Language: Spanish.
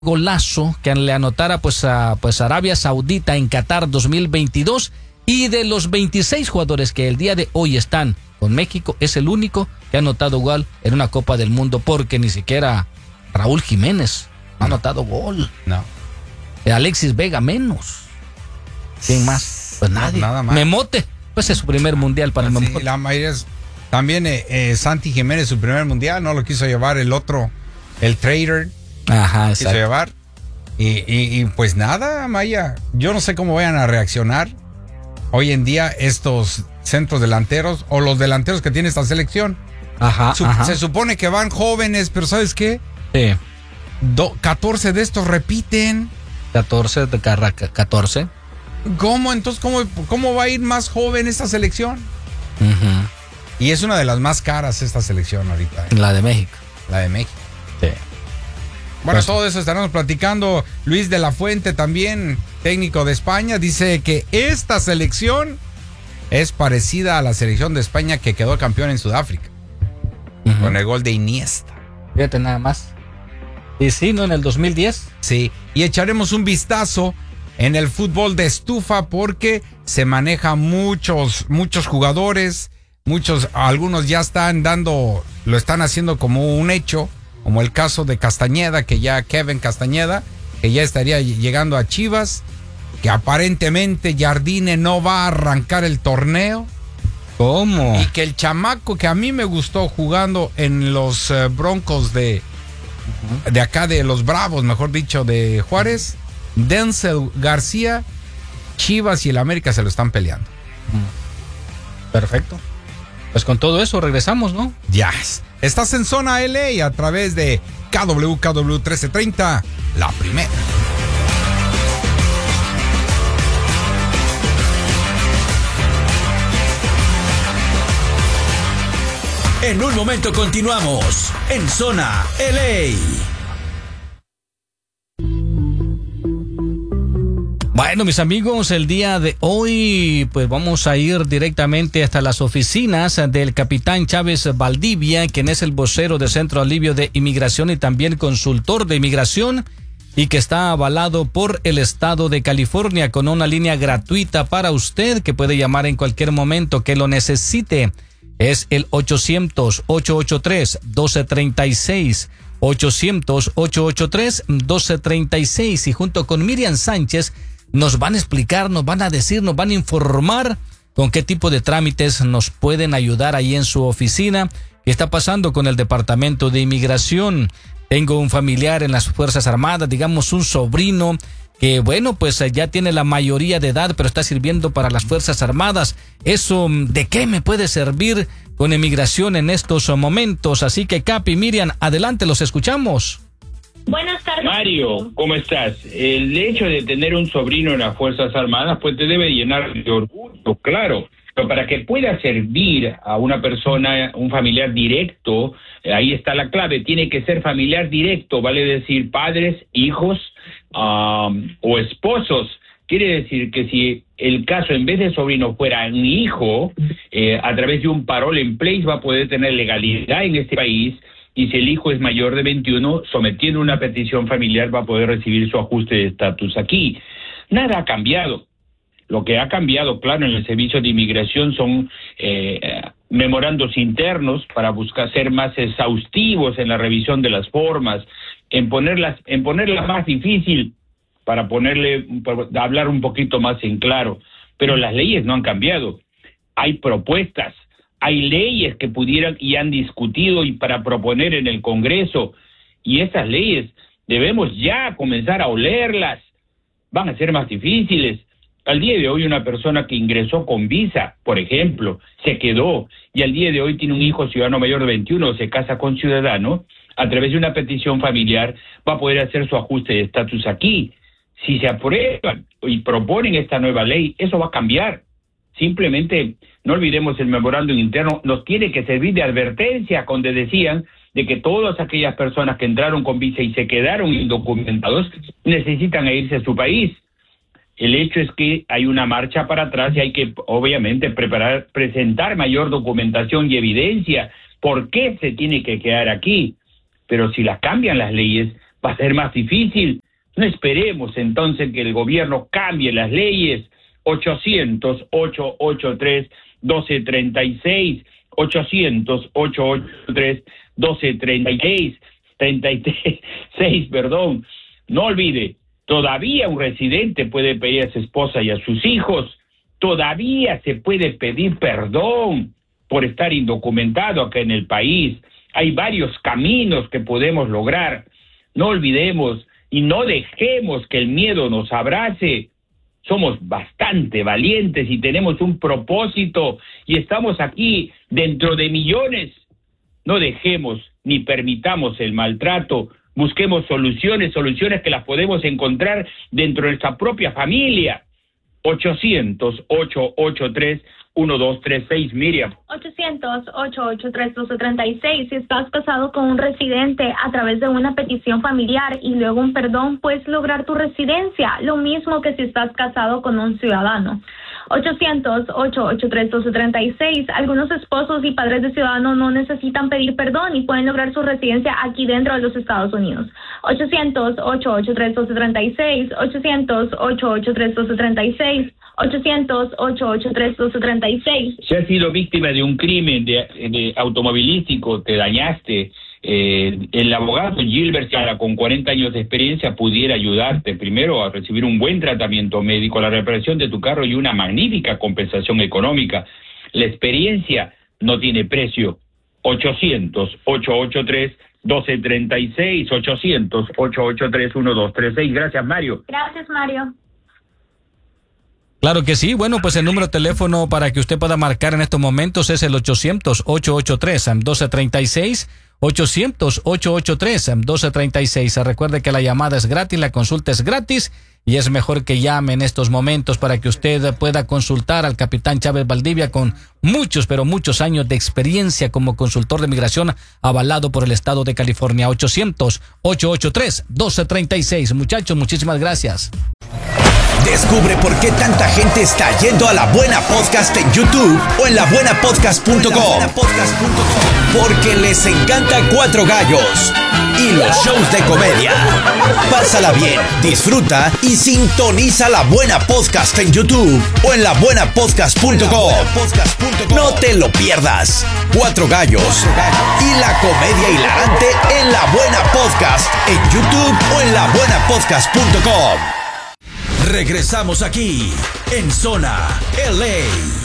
golazo que le anotara pues Arabia Saudita en Qatar 2022, y de los 26 jugadores que el día de hoy están con México, es el único que ha anotado gol en una Copa del Mundo, porque ni siquiera Raúl Jiménez ha anotado gol. No. Alexis Vega menos. ¿Quién más? Pues nadie. Nada más. Memote, pues es su primer mundial para Memote. Sí, la mayoría es, también Santi Jiménez, su primer mundial, no lo quiso llevar el otro, el Trader. Ajá, Quiso exacto. llevar. Y pues nada, Maya, yo no sé cómo vayan a reaccionar hoy en día estos centros delanteros o los delanteros que tiene esta selección. Ajá, Se supone que van jóvenes, pero ¿sabes qué? Sí. 14 de estos repiten. 14 de 14. ¿Cómo? Entonces, ¿cómo va a ir más joven esta selección? Uh-huh. Y es una de las más caras esta selección ahorita. La de México. La de México. Sí. Bueno, Pues, todo eso estaremos platicando. Luis de la Fuente, también técnico de España, dice que esta selección es parecida a la selección de España que quedó campeón en Sudáfrica. uh-huh. Con el gol de Iniesta. Fíjate nada más. Y sí, ¿no? En el 2010. Sí, y echaremos un vistazo en el fútbol de estufa porque se maneja muchos jugadores, algunos ya lo están haciendo como un hecho, como el caso de Castañeda, Kevin Castañeda, que ya estaría llegando a Chivas, que aparentemente Jardine no va a arrancar el torneo. ¿Cómo? Y que el chamaco que a mí me gustó jugando en los Broncos de acá, de los Bravos, mejor dicho, de Juárez, Denzel García, Chivas y el América se lo están peleando. Perfecto. Pues con todo eso regresamos, ¿no? Yes. Estás en Zona LA a través de KW 1330, la primera. En un momento continuamos en Zona LA. Bueno, mis amigos, el día de hoy pues vamos a ir directamente hasta las oficinas del capitán Chávez Valdivia, quien es el vocero de Centro Alivio de Inmigración y también consultor de inmigración, y que está avalado por el estado de California con una línea gratuita para usted que puede llamar en cualquier momento que lo necesite. Es el 800-883-1236. 800-883-1236. Y junto con Miriam Sánchez nos van a explicar, nos van a decir, nos van a informar con qué tipo de trámites nos pueden ayudar ahí en su oficina. ¿Qué está pasando con el Departamento de Inmigración? Tengo un familiar en las Fuerzas Armadas, digamos un sobrino, que bueno, pues ya tiene la mayoría de edad, pero está sirviendo para las Fuerzas Armadas. ¿Eso de qué me puede servir con inmigración en estos momentos? Así que, Capi, Miriam, adelante, los escuchamos. Buenas tardes. Mario, ¿cómo estás? El hecho de tener un sobrino en las Fuerzas Armadas pues te debe llenar de orgullo, claro. Pero para que pueda servir a una persona, un familiar directo, ahí está la clave, tiene que ser familiar directo, vale decir padres, hijos o esposos. Quiere decir que si el caso en vez de sobrino fuera un hijo, a través de un parole en place va a poder tener legalidad en este país. Y si el hijo es mayor de 21, sometiendo una petición familiar va a poder recibir su ajuste de estatus aquí. Nada ha cambiado. Lo que ha cambiado, claro, en el servicio de inmigración son memorandos internos para buscar ser más exhaustivos en la revisión de las formas, en ponerla más difícil para hablar un poquito más en claro. Pero las leyes no han cambiado. Hay propuestas. Hay leyes que pudieran y han discutido y para proponer en el Congreso, y esas leyes debemos ya comenzar a olerlas. Van a ser más difíciles. Al día de hoy una persona que ingresó con visa, por ejemplo, se quedó y al día de hoy tiene un hijo ciudadano mayor de 21 o se casa con ciudadano, a través de una petición familiar va a poder hacer su ajuste de estatus aquí. Si se aprueban y proponen esta nueva ley, eso va a cambiar. Simplemente no olvidemos el memorándum interno, nos tiene que servir de advertencia donde decían de que todas aquellas personas que entraron con visa y se quedaron indocumentados necesitan irse a su país. El hecho es que hay una marcha para atrás y hay que obviamente presentar mayor documentación y evidencia por qué se tiene que quedar aquí. Pero si las cambian las leyes, va a ser más difícil. No esperemos entonces que el gobierno cambie las leyes. 800-883-1236, 800-883-1236, perdón. No olvide, todavía un residente puede pedir a su esposa y a sus hijos, todavía se puede pedir perdón por estar indocumentado acá en el país. Hay varios caminos que podemos lograr. No olvidemos y no dejemos que el miedo nos abrace. Somos bastante valientes y tenemos un propósito y estamos aquí dentro de millones. No dejemos ni permitamos el maltrato. Busquemos soluciones que las podemos encontrar dentro de nuestra propia familia. 800-883-1236, Miriam. 800-883-1236. Si estás casado con un residente a través de una petición familiar y luego un perdón, puedes lograr tu residencia, lo mismo que si estás casado con un ciudadano. 800-883-1236. Algunos esposos y padres de ciudadanos no necesitan pedir perdón y pueden lograr su residencia aquí dentro de los Estados Unidos. 800-883-1236. 800-883-1236. 800-883-1236. Si has sido víctima de un crimen de automovilístico, te dañaste, el abogado Gilbert Sala, con 40 años de experiencia, pudiera ayudarte primero a recibir un buen tratamiento médico, la reparación de tu carro y una magnífica compensación económica. La experiencia no tiene precio. 800-883-1236, 800-883-1236. Gracias, Mario. Gracias, Mario. Claro que sí. Bueno, pues el número de teléfono para que usted pueda marcar en estos momentos es el 800-883-1236. 800-883-1236. Recuerde que la llamada es gratis, la consulta es gratis y es mejor que llame en estos momentos para que usted pueda consultar al capitán Chávez Valdivia con muchos, pero muchos años de experiencia como consultor de migración avalado por el estado de California. 800-883-1236. Muchachos, muchísimas gracias. Descubre por qué tanta gente está yendo a La Buena Podcast en YouTube o en labuenapodcast.com. Porque les encanta Cuatro Gallos y los shows de comedia. Pásala bien, disfruta y sintoniza La Buena Podcast en YouTube o en labuenapodcast.com. No te lo pierdas. Cuatro Gallos y la comedia hilarante en La Buena Podcast en YouTube o en labuenapodcast.com. Regresamos aquí en Zona LA.